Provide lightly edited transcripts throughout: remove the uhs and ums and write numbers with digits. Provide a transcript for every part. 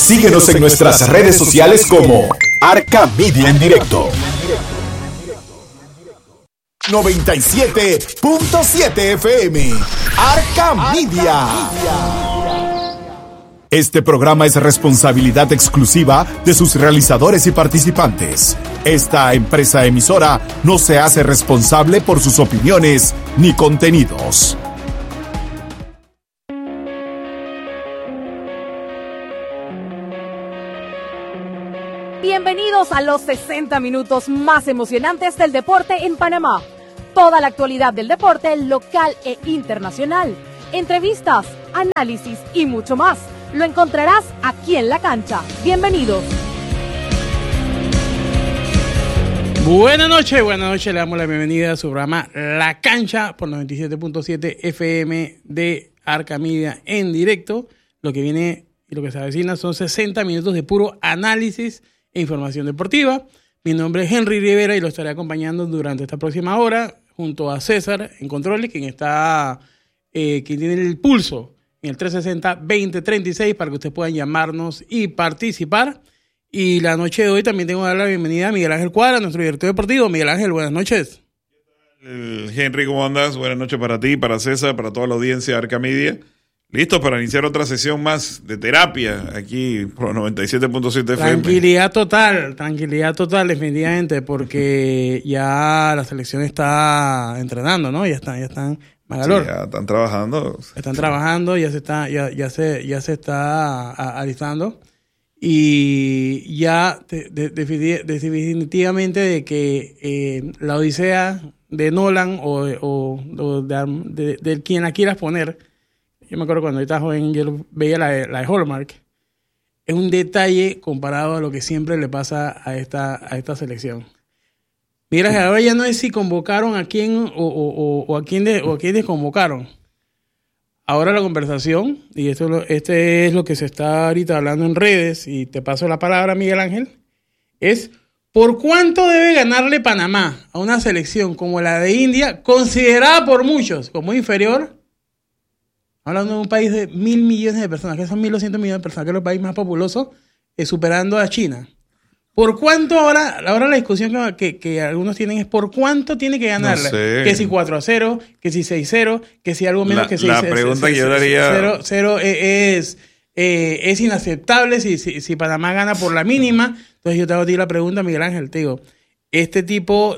Síguenos en nuestras redes sociales como Arca Media en Directo. 97.7 FM. Arca Media. Este programa es responsabilidad exclusiva de sus realizadores y participantes. Esta empresa emisora no se hace responsable por sus opiniones ni contenidos. Bienvenidos a los 60 minutos más emocionantes del deporte en Panamá. Toda la actualidad del deporte local e internacional. Entrevistas, análisis y mucho más. Lo encontrarás aquí en La Cancha. Bienvenidos. Buenas noches, le damos la bienvenida a su programa La Cancha por 97.7 FM de Arca Media en directo. Lo que viene y lo que se avecina son 60 minutos de puro análisis e información deportiva. Mi nombre es Henry Rivera y lo estaré acompañando durante esta próxima hora junto a César en controles, quien tiene el pulso en el 360-2036 para que ustedes puedan llamarnos y participar. Y la noche de hoy también tengo que dar la bienvenida a Miguel Ángel Cuadra, nuestro director deportivo. Miguel Ángel, buenas noches. Henry, ¿cómo andas? Buenas noches para ti, para César, para toda la audiencia de Arca Media. Listos para iniciar otra sesión más de terapia aquí por 97.7 FM. Tranquilidad total, definitivamente, porque ya la selección está entrenando, ¿no? Ya están Magalor. Sí, ya están trabajando. Están trabajando, ya se está alistando. Y ya definitivamente de que la odisea de Nolan o de quien la quieras poner. Yo me acuerdo cuando yo estaba joven, yo veía la de Hallmark. Es un detalle comparado a lo que siempre le pasa a esta selección. Mira, ahora ya no es si convocaron a quién o a quién desconvocaron. Ahora la conversación, y este es lo que se está ahorita hablando en redes, y te paso la palabra, Miguel Ángel, es ¿por cuánto debe ganarle Panamá a una selección como la de India, considerada por muchos como inferior? Hablando de un país de 1.000 millones de personas, que son 1.200 millones de personas, que es el país más populoso, superando a China. ¿Por cuánto ahora la discusión que algunos tienen es por cuánto tiene que ganarle? No sé. Que si 4-0, que si 6-0, que si algo menos que 6-0. La pregunta que yo daría... 0 es inaceptable si Panamá gana por la mínima. Entonces yo te hago a ti la pregunta, Miguel Ángel, te digo, este tipo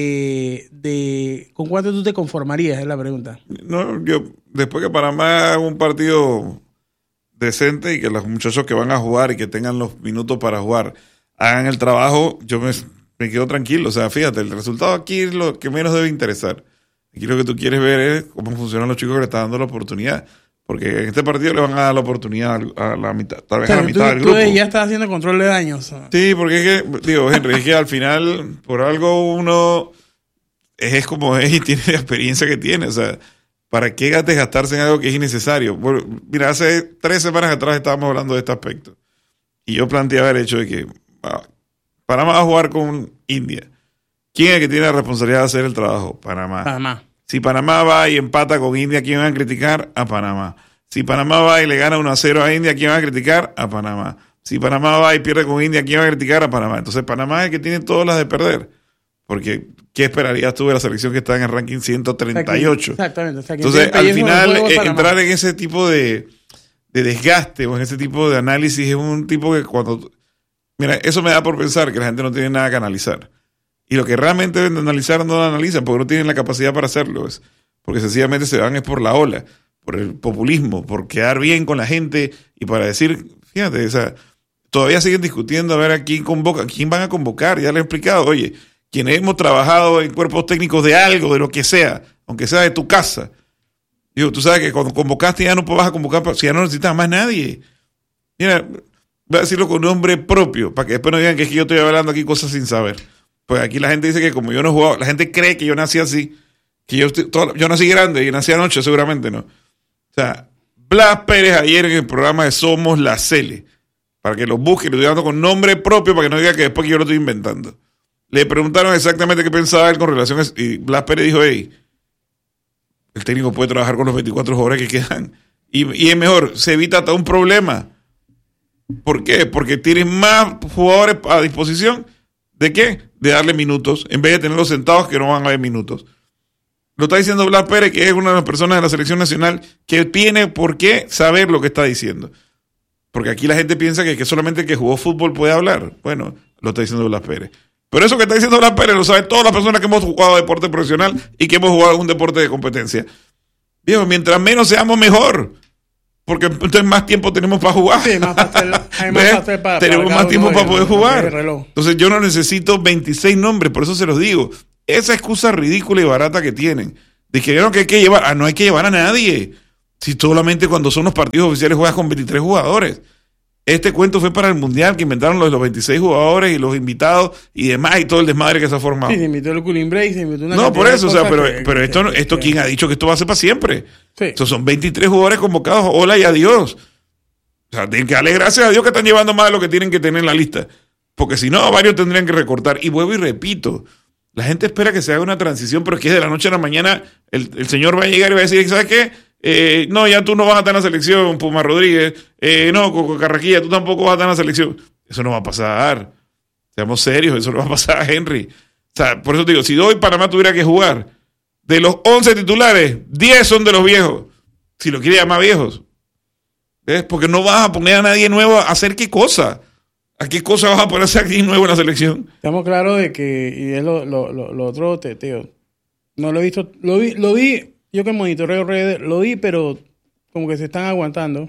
de ¿con cuánto tú te conformarías? Es la pregunta. No, yo después que Panamá haga un partido decente y que los muchachos que van a jugar y que tengan los minutos para jugar hagan el trabajo, yo me quedo tranquilo. O sea, fíjate, el resultado aquí es lo que menos debe interesar. Aquí lo que tú quieres ver es cómo funcionan los chicos que le están dando la oportunidad. Porque en este partido le van a dar la oportunidad a la mitad, tal vez a la mitad del grupo. Tú ya estás haciendo control de daños. Sí, porque es que, Henry, es que al final, por algo uno es como es y tiene la experiencia que tiene. O sea, ¿para qué desgastarse en algo que es innecesario? Bueno, mira, hace 3 semanas atrás estábamos hablando de este aspecto. Y yo planteaba el hecho de que Panamá va a jugar con India. ¿Quién es el que tiene la responsabilidad de hacer el trabajo? Panamá. Si Panamá va y empata con India, ¿quién va a criticar? A Panamá. Si Panamá va y le gana 1-0 a India, ¿quién va a criticar? A Panamá. Si Panamá va y pierde con India, ¿quién va a criticar? A Panamá. Entonces Panamá es el que tiene todas las de perder. Porque, ¿qué esperarías tú de la selección que está en el ranking 138? Exactamente. Entonces, al final, entrar en ese tipo de desgaste o en ese tipo de análisis es un tipo que cuando... Mira, eso me da por pensar que la gente no tiene nada que analizar. Y lo que realmente deben de analizar no lo analizan porque no tienen la capacidad para hacerlo. Porque sencillamente se van es por la ola, por el populismo, por quedar bien con la gente y para decir, fíjate, o sea, todavía siguen discutiendo a ver a quién convoca, quién van a convocar. Ya le he explicado, oye, quienes hemos trabajado en cuerpos técnicos de algo, de lo que sea, aunque sea de tu casa. Digo, tú sabes que cuando convocaste ya no vas a convocar, si ya no necesitas más nadie. Mira, voy a decirlo con nombre propio, para que después no digan que es que yo estoy hablando aquí cosas sin saber. Pues aquí la gente dice que como yo no he jugado, la gente cree que yo nací así, que yo nací grande y nací anoche, seguramente no. O sea, Blas Pérez ayer en el programa de Somos la Cele, para que lo busque, lo estoy dando con nombre propio, para que no diga que después que yo lo estoy inventando. Le preguntaron exactamente qué pensaba él con relación a eso, y Blas Pérez dijo, hey, el técnico puede trabajar con los 24 horas que quedan, y es mejor, se evita hasta un problema. ¿Por qué? Porque tienes más jugadores a disposición. ¿De qué? De darle minutos, en vez de tenerlos sentados que no van a ver minutos. Lo está diciendo Blas Pérez, que es una de las personas de la selección nacional que tiene por qué saber lo que está diciendo. Porque aquí la gente piensa que solamente el que jugó fútbol puede hablar. Bueno, lo está diciendo Blas Pérez. Pero eso que está diciendo Blas Pérez lo saben todas las personas que hemos jugado deporte profesional y que hemos jugado un deporte de competencia. Viejo, mientras menos seamos, mejor. Porque entonces más tiempo tenemos para jugar. Sí, más pastel, hay más pastel tenemos más tiempo para poder jugar. Entonces yo no necesito 26 nombres, por eso se los digo. Esa excusa ridícula y barata que tienen, de que no, que hay que llevar, no hay que llevar a nadie. Si solamente cuando son los partidos oficiales juegas con 23 jugadores. Este cuento fue para el Mundial, que inventaron los 26 jugadores y los invitados y demás, y todo el desmadre que se ha formado. Sí, se invitó el Cooling Break, se invitó una... No, por eso, o sea, pero esto ¿quién ha dicho que esto va a ser para siempre? Sí. Estos son 23 jugadores convocados, hola y adiós. O sea, tienen que darle gracias a Dios que están llevando más de lo que tienen que tener en la lista. Porque si no, varios tendrían que recortar. Y vuelvo y repito, la gente espera que se haga una transición, pero es que de la noche a la mañana el señor va a llegar y va a decir, ¿sabes qué? No, ya tú no vas a estar en la selección, Puma Rodríguez. No, Coco Carraquilla, tú tampoco vas a estar en la selección. Eso no va a pasar. Seamos serios, eso no va a pasar, Henry. O sea, por eso te digo, si hoy Panamá tuviera que jugar, de los 11 titulares, 10 son de los viejos. Si lo quiere llamar viejos. ¿Ves? Porque no vas a poner a nadie nuevo a hacer qué cosa. ¿A qué cosa vas a poner a hacer aquí nuevo en la selección? Estamos claros de que, y es lo otro, tío, no lo he visto, lo vi. Yo que monitoreo redes, lo vi, pero como que se están aguantando.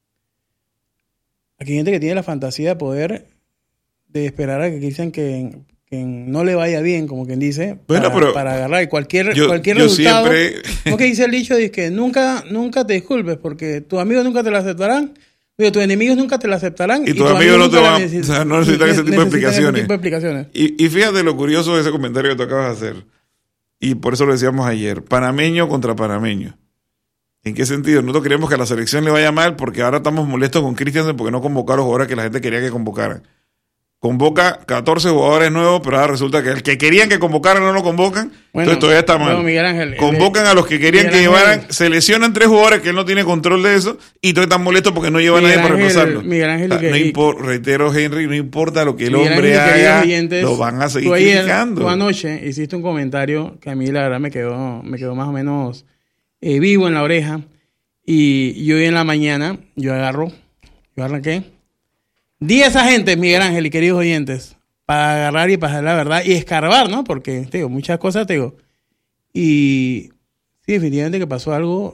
Aquí hay gente que tiene la fantasía de poder, de esperar a que dicen que no le vaya bien, como quien dice, bueno, para agarrar. Y cualquier resultado. Siempre... ¿Cómo que dice el dicho? Dice que nunca te disculpes, porque tus amigos nunca te lo aceptarán, tus enemigos nunca te lo aceptarán. Y tus amigos no te van, o sea, no necesitan ese tipo de explicaciones. Y fíjate lo curioso de ese comentario que tú acabas de hacer. Y por eso lo decíamos ayer, panameño contra panameño. ¿En qué sentido? Nosotros queríamos que a la selección le vaya mal porque ahora estamos molestos con Christiansen porque no convocó a los jugadores que la gente quería que convocaran. Convoca 14 jugadores nuevos, pero ahora resulta que el que querían que convocaran no lo convocan. Bueno, entonces todavía está mal. No, Miguel Ángel, convocan a los que querían Miguel que llevaran, seleccionan 3 jugadores que él no tiene control de eso y todavía están molestos porque no lleva a nadie para reemplazarlo. Miguel Ángel, reitero, Henry, no importa lo que el hombre haga, lo van a seguir criticando. Tú anoche hiciste un comentario que a mí la verdad me quedó más o menos vivo en la oreja, y hoy en la mañana yo arranqué 10 agentes, Miguel Ángel y queridos oyentes, para agarrar y pasar la verdad y escarbar, ¿no? Porque, te digo, muchas cosas, te digo. Y sí, definitivamente que pasó algo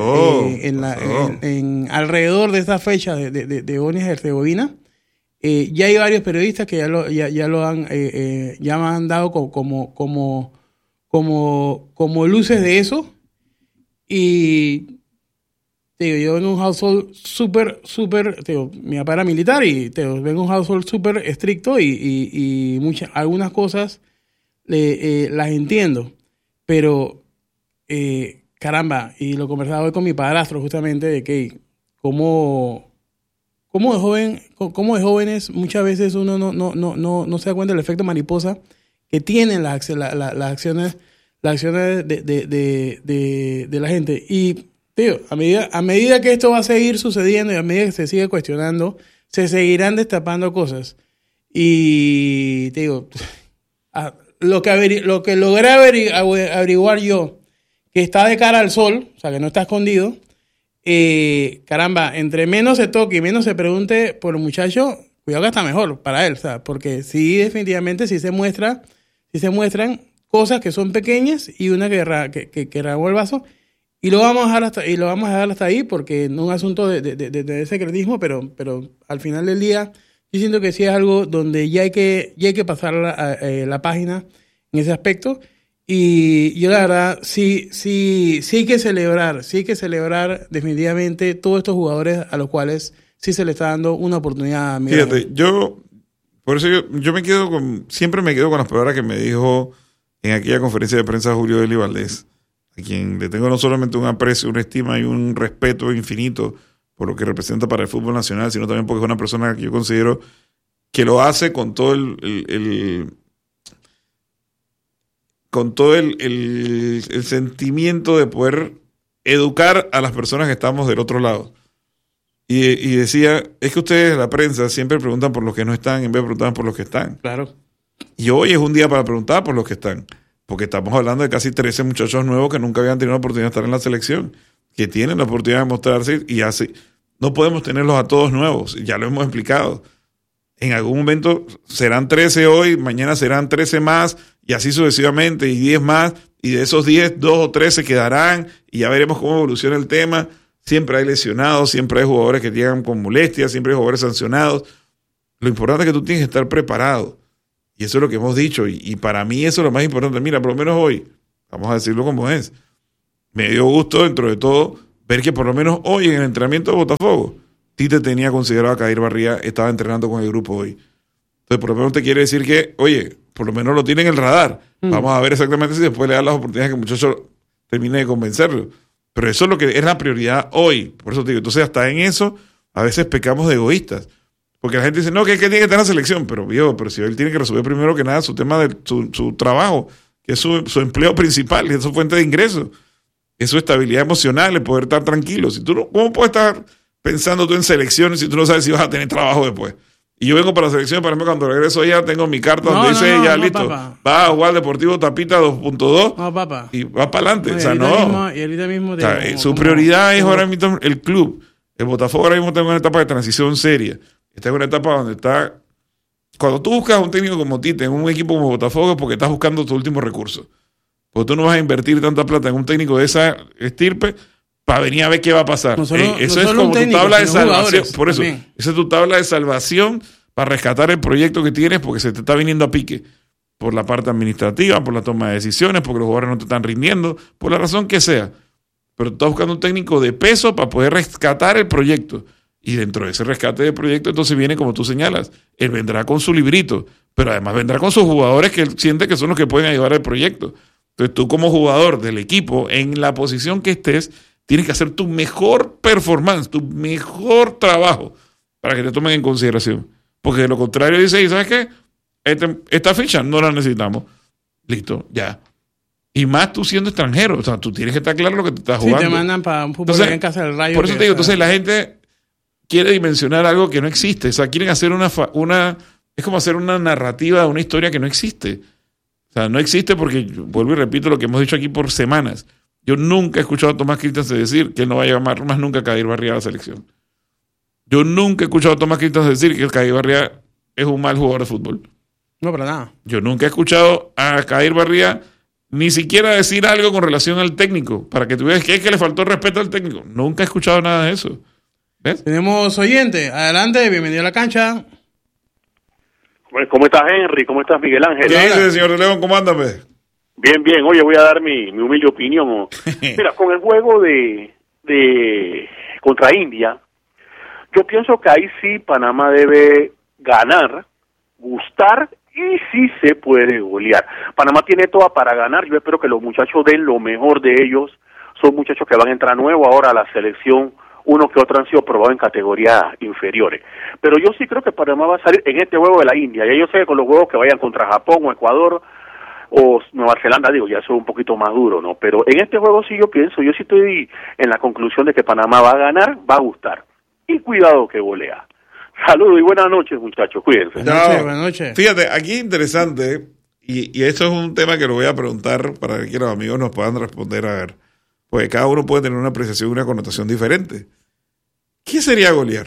alrededor de esta fecha de Bosnia y Herzegovina. Ya hay varios periodistas que ya me han dado como luces de eso. Y te digo, yo vengo de un household súper, te digo, mi papá era militar y te digo, vengo de un household súper estricto y algunas cosas las entiendo, pero caramba, y lo conversaba hoy con mi padrastro justamente de que como de jóvenes muchas veces uno no se da cuenta del efecto mariposa que tienen las acciones de la gente. Y tío, a medida que esto va a seguir sucediendo y a medida que se sigue cuestionando, se seguirán destapando cosas. Y te digo, lo que logré averiguar yo, que está de cara al sol, o sea, que no está escondido, caramba, entre menos se toque y menos se pregunte por el muchacho, cuidado que está mejor para él, o sea, porque sí, definitivamente, sí se muestran cosas que son pequeñas y una que rasgó el vaso. Y lo vamos a dejar hasta ahí porque no es un asunto de secretismo, pero al final del día yo siento que sí es algo donde ya hay que pasar la página en ese aspecto. Y yo la verdad sí hay que celebrar definitivamente todos estos jugadores a los cuales sí se le está dando una oportunidad. Fíjate, por eso yo siempre me quedo con las palabras que me dijo en aquella conferencia de prensa Julio Eli Valdés, a quien le tengo no solamente un aprecio, una estima y un respeto infinito por lo que representa para el fútbol nacional, sino también porque es una persona que yo considero que lo hace con todo el sentimiento de poder educar a las personas que estamos del otro lado. y decía, es que ustedes, la prensa, siempre preguntan por los que no están en vez de preguntar por los que están. Claro. Y hoy es un día para preguntar por los que están, porque estamos hablando de casi 13 muchachos nuevos que nunca habían tenido la oportunidad de estar en la selección, que tienen la oportunidad de mostrarse y así. No podemos tenerlos a todos nuevos, ya lo hemos explicado. En algún momento serán 13 hoy, mañana serán 13 más, y así sucesivamente, y 10 más, y de esos 10, 2 o 3 se quedarán, y ya veremos cómo evoluciona el tema. Siempre hay lesionados, siempre hay jugadores que llegan con molestias, siempre hay jugadores sancionados. Lo importante es que tú tienes que estar preparado. Y eso es lo que hemos dicho. Y para mí eso es lo más importante. Mira, por lo menos hoy, vamos a decirlo como es, me dio gusto dentro de todo ver que por lo menos hoy en el entrenamiento de Botafogo, Tite tenía considerado a Kair Barría, estaba entrenando con el grupo hoy. Entonces, por lo menos te quiere decir que, oye, por lo menos lo tiene en el radar. Vamos a ver exactamente si después le dan las oportunidades que el muchacho termine de convencerlo. Pero eso es lo que es la prioridad hoy. Por eso te digo, entonces hasta en eso a veces pecamos de egoístas. Porque la gente dice, no, que tiene que estar en la selección. Pero si él tiene que resolver primero que nada su tema de su trabajo, que es su empleo principal, que es su fuente de ingresos, es su estabilidad emocional, el poder estar tranquilo. Si tú no, ¿cómo puedes estar pensando tú en selecciones si tú no sabes si vas a tener trabajo después? Y yo vengo para la selección, para mí cuando regreso ya tengo mi carta donde dice, listo, papá, va a jugar Deportivo Tapita 2.2 y va para adelante. O sea, su prioridad es ahora mismo el club. El Botafogo ahora mismo está en una etapa de transición seria. Está en una etapa donde está... Cuando tú buscas un técnico como Tite en un equipo como Botafogo es porque estás buscando tu último recurso. Porque tú no vas a invertir tanta plata en un técnico de esa estirpe para venir a ver qué va a pasar. Eso es como tu tabla de salvación. Por eso, esa es tu tabla de salvación para rescatar el proyecto que tienes porque se te está viniendo a pique. Por la parte administrativa, por la toma de decisiones, porque los jugadores no te están rindiendo, por la razón que sea. Pero tú estás buscando un técnico de peso para poder rescatar el proyecto. Y dentro de ese rescate del proyecto, entonces viene como tú señalas. Él vendrá con su librito, pero además vendrá con sus jugadores que él siente que son los que pueden ayudar al proyecto. Entonces tú como jugador del equipo, en la posición que estés, tienes que hacer tu mejor performance, tu mejor trabajo para que te tomen en consideración. Porque de lo contrario dice, ¿y sabes qué? Esta ficha no la necesitamos. Listo, ya. Y más tú siendo extranjero. O sea, tú tienes que estar claro lo que te estás jugando. Sí, te mandan para un fútbol en casa del Rayo. Por eso te digo, entonces la gente quiere dimensionar algo que no existe. O sea, quieren hacer es como hacer una narrativa de una historia que no existe. O sea, no existe porque, vuelvo y repito lo que hemos dicho aquí por semanas. Yo nunca he escuchado a Tomás Christensen decir que él no va a llamar más nunca a Kair Barría a la selección. Yo nunca he escuchado a Tomás Christensen decir que Kair Barría es un mal jugador de fútbol. No, para nada. Yo nunca he escuchado a Kair Barría ni siquiera decir algo con relación al técnico, para que tú veas que es que le faltó respeto al técnico. Nunca he escuchado nada de eso. ¿Ves? Tenemos oyente. Adelante, bienvenido a la cancha. ¿Cómo estás, Henry? ¿Cómo estás, Miguel Ángel? ¿Qué dice, señor de León? ¿Cómo anda, pues? Bien, bien. Oye, voy a dar mi humilde opinión. Mira, con el juego de contra India, yo pienso que ahí sí Panamá debe ganar, gustar y sí se puede golear. Panamá tiene toda para ganar. Yo espero que los muchachos den lo mejor de ellos. Son muchachos que van a entrar nuevos ahora a la selección. Unos que otros han sido probados en categorías inferiores. Pero yo sí creo que Panamá va a salir en este juego de la India. Ya yo sé que con los juegos que vayan contra Japón o Ecuador o Nueva Zelanda, digo, ya eso es un poquito más duro, ¿no? Pero en este juego sí yo sí estoy en la conclusión de que Panamá va a ganar, va a gustar. Y cuidado que golea. Saludos y buenas noches, muchachos. Cuídense. Buenas noches. Fíjate, aquí es interesante, y esto es un tema que lo voy a preguntar para que los amigos nos puedan responder a ver. Porque cada uno puede tener una apreciación y una connotación diferente. ¿Qué sería golear?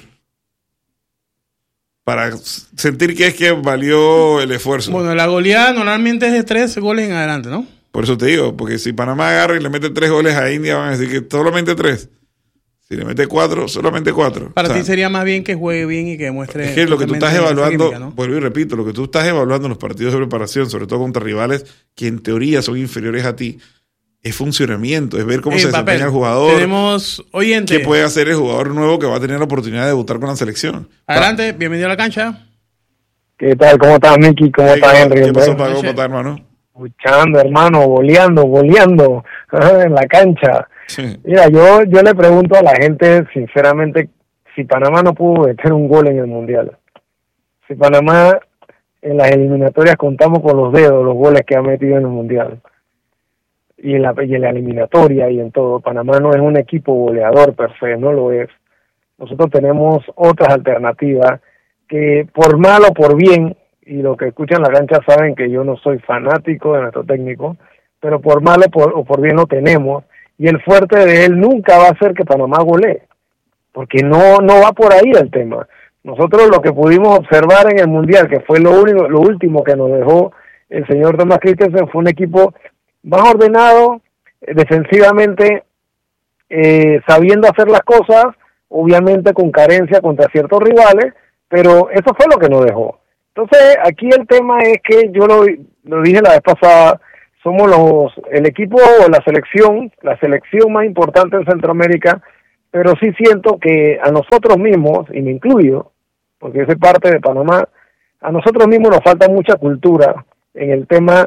Para sentir que es que valió el esfuerzo. Bueno, la goleada normalmente es de 3 goles en adelante, ¿no? Por eso te digo, porque si Panamá agarra y le mete 3 goles a India, van a decir que solamente 3. Si le mete 4, solamente 4. Para ti sería más bien que juegue bien y que demuestre... Es que lo que tú estás evaluando, química, ¿no? Vuelvo y repito, lo que tú estás evaluando en los partidos de preparación, sobre todo contra rivales que en teoría son inferiores a ti, es funcionamiento, es ver cómo se desempeña el jugador. Tenemos oyente. ¿Qué puede hacer el jugador nuevo que va a tener la oportunidad de debutar con la selección? Adelante, bienvenido a la cancha. ¿Qué tal? ¿Cómo estás, Miki? ¿Cómo estás, Henry? ¿Qué pasó, Paco? ¿Cómo estás, hermano? Escuchando, hermano, goleando en la cancha. Sí. Mira, yo le pregunto a la gente, sinceramente, si Panamá no pudo meter un gol en el Mundial. Si Panamá en las eliminatorias contamos con los dedos los goles que ha metido en el Mundial. Y en la eliminatoria y en todo. Panamá no es un equipo goleador per se, no lo es. nosotros tenemos otras alternativas que por mal o por bien, y los que escuchan la cancha saben que yo no soy fanático de nuestro técnico, pero por mal o por bien lo tenemos, y el fuerte de él nunca va a ser que Panamá golee, porque no va por ahí el tema. Nosotros lo que pudimos observar en el Mundial, que fue lo último que nos dejó el señor Thomas Christensen, fue un equipo más ordenado, defensivamente, sabiendo hacer las cosas, obviamente con carencia contra ciertos rivales, pero eso fue lo que nos dejó. Entonces, aquí el tema es que yo lo dije la vez pasada, somos el equipo o la selección más importante en Centroamérica, pero sí siento que a nosotros mismos, y me incluyo, porque yo soy parte de Panamá, a nosotros mismos nos falta mucha cultura en el tema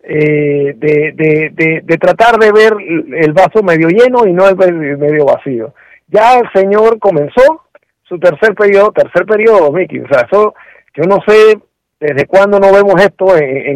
de tratar de ver el vaso medio lleno y no el medio vacío. Ya el señor comenzó su tercer periodo, Mickey, o sea, eso, yo no sé desde cuándo no vemos esto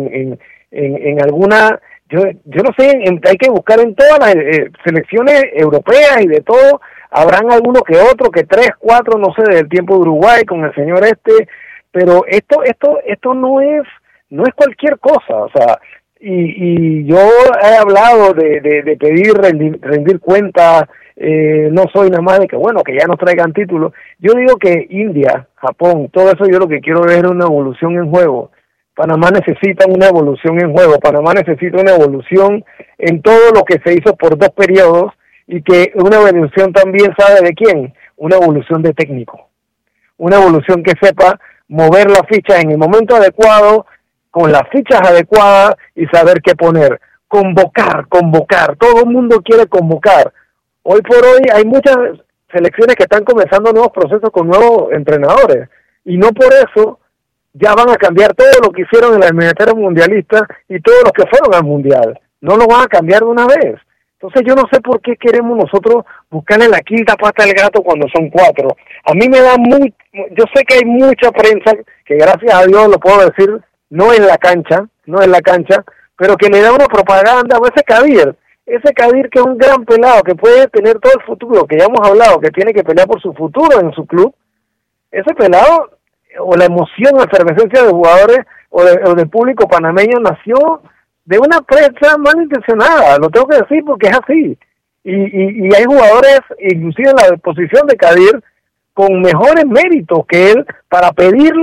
en alguna, yo no sé, hay que buscar en todas las selecciones europeas y de todo, habrán algunos que otros, que 3, 4, no sé, del tiempo de Uruguay con el señor pero esto no es cualquier cosa, o sea, y yo he hablado de pedir rendir cuentas, no soy nada más de que bueno, que ya nos traigan títulos. Yo digo que India, Japón, todo eso yo lo que quiero ver es una evolución en juego. Panamá necesita una evolución en juego, Panamá necesita una evolución en todo lo que se hizo por 2 periodos, y que una evolución también, ¿sabe de quién? Una evolución de técnico, una evolución que sepa mover las fichas en el momento adecuado, con las fichas adecuadas y saber qué poner, convocar, todo el mundo quiere convocar. Hoy por hoy hay muchas selecciones que están comenzando nuevos procesos con nuevos entrenadores, y no por eso ya van a cambiar todo lo que hicieron en la eliminatoria mundialista y todos los que fueron al mundial, no lo van a cambiar de una vez. Entonces yo no sé por qué queremos nosotros buscarle la quinta pata al gato cuando son 4. A mí me da yo sé que hay mucha prensa, que gracias a Dios lo puedo decir, no en la cancha, pero que le da una propaganda a ese Kadir que es un gran pelado, que puede tener todo el futuro, que ya hemos hablado, que tiene que pelear por su futuro en su club. Ese pelado, o la emoción, la efervescencia de jugadores o del público panameño nació de una prensa malintencionada, lo tengo que decir porque es así. Y hay jugadores, inclusive en la posición de Kadir, con mejores méritos que él para pedirlo.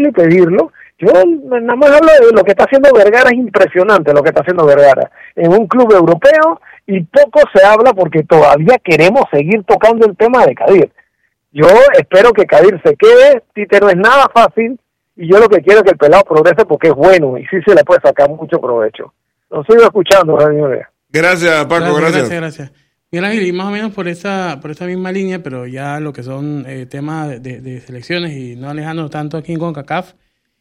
Yo nada más hablo de lo que está haciendo Vergara, es impresionante lo que está haciendo Vergara en un club europeo, y poco se habla porque todavía queremos seguir tocando el tema de Kadir. Yo espero que Kadir se quede, Tite no es nada fácil, y yo lo que quiero es que el pelado progrese porque es bueno y sí se le puede sacar mucho provecho. Lo sigo escuchando, señores. Gracias, Paco, gracias. Miguel Ángel, y más o menos por esta misma línea, pero ya lo que son temas de selecciones y no alejándonos tanto aquí en CONCACAF.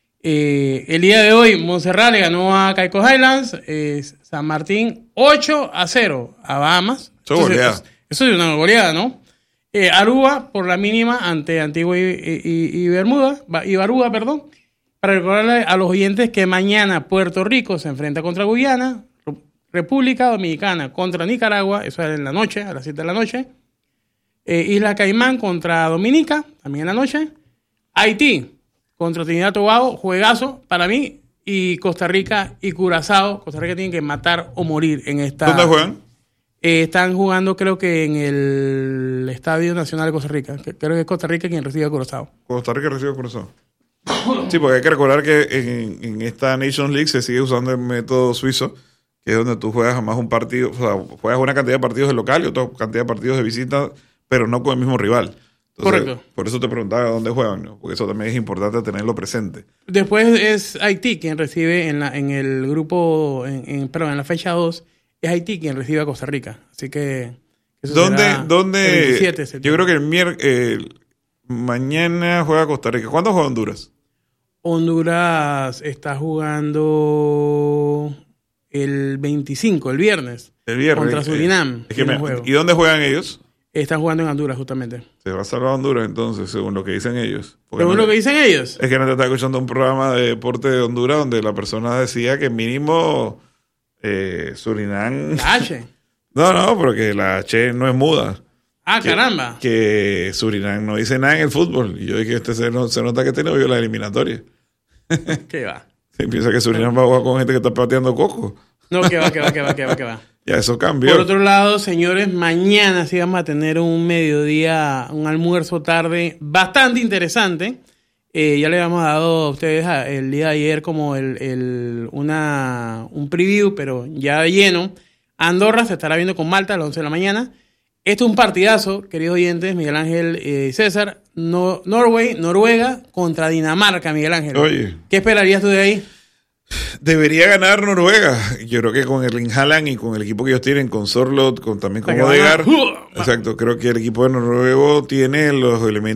El día de hoy, Montserrat le ganó a Caicos Highlands, San Martín 8-0 a Bahamas. Eso es una goleada, ¿no? Aruba por la mínima ante Antigua y Barbuda, perdón. Para recordarle a los oyentes que mañana Puerto Rico se enfrenta contra Guyana, República Dominicana contra Nicaragua, eso es en la noche, a las 7 de la noche. Isla Caimán contra Dominica, también en la noche. Haití contra Trinidad y Tobago, juegazo para mí. Y Costa Rica y Curazao. Costa Rica tienen que matar o morir en esta. ¿Dónde juegan? Están jugando, creo que en el Estadio Nacional de Costa Rica. Creo que es Costa Rica quien recibe a Curazao. Costa Rica recibe a Curazao. Sí, porque hay que recordar que en esta Nations League se sigue usando el método suizo, que es donde tú juegas más un partido, o sea, juegas una cantidad de partidos de local y otra cantidad de partidos de visita, pero no con el mismo rival. Entonces, correcto. Por eso te preguntaba dónde juegan, ¿no? Porque eso también es importante tenerlo presente. Después es Haití quien recibe en el grupo, en la fecha 2, es Haití quien recibe a Costa Rica. Así que eso ¿Dónde? El 27, yo creo que mañana juega Costa Rica. ¿Cuándo juega Honduras? Honduras está jugando el 25, el viernes. Contra Surinam. ¿Y dónde juegan ellos? Están jugando en Honduras, justamente. Se va a salvar Honduras, entonces, según lo que dicen ellos. ¿Según lo que dicen ellos? Es que no te estaba escuchando un programa de deporte de Honduras donde la persona decía que mínimo Surinam... La H. No, pero que la H no es muda. Caramba. Que Surinam no dice nada en el fútbol. Y yo dije, se nota que tiene hoyo la eliminatoria. ¿Qué va? Se piensa que Surinam va a jugar con gente que está pateando coco. No, que va. Ya eso cambió. Por otro lado, señores, mañana sí vamos a tener un mediodía, un almuerzo tarde bastante interesante. Ya le habíamos dado a ustedes el día de ayer como un preview, pero ya de lleno. Andorra se estará viendo con Malta a las 11 de la mañana. Esto es un partidazo, queridos oyentes, Miguel Ángel y César. Noruega contra Dinamarca, Miguel Ángel. Oye. ¿Qué esperarías tú de ahí? Debería ganar Noruega. Yo creo que con Erling Haaland y con el equipo que ellos tienen, con Sorloth, también con Odegaard. Exacto, creo que el equipo de Noruega tiene los elementos